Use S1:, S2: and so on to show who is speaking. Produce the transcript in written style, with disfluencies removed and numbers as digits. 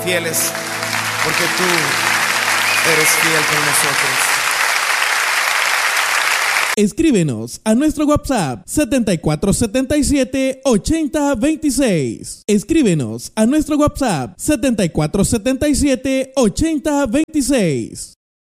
S1: fieles, porque tú eres fiel con nosotros.
S2: Escríbenos a nuestro WhatsApp 7477-8026. Escríbenos a nuestro WhatsApp 7477-8026.